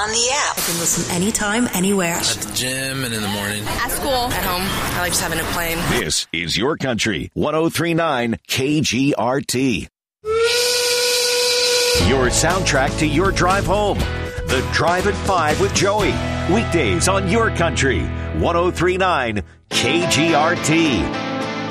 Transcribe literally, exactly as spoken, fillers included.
on the app. I can listen anytime, anywhere. At the gym and in the morning. At school, at home. I like just having it playing. This is Your Country, one oh three point nine K G R T. Your soundtrack to your drive home. The Drive at five with Joey. Weekdays on Your Country, one oh three point nine K G R T.